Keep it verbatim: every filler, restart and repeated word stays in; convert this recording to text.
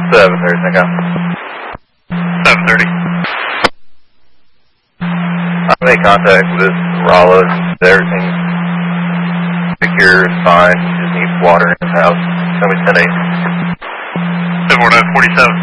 seven thirty, thank you. seven thirty. I made contact with Rolla. Everything secure is fine. Just needs water in his house. Tell me ten eight. seven one nine forty-seven.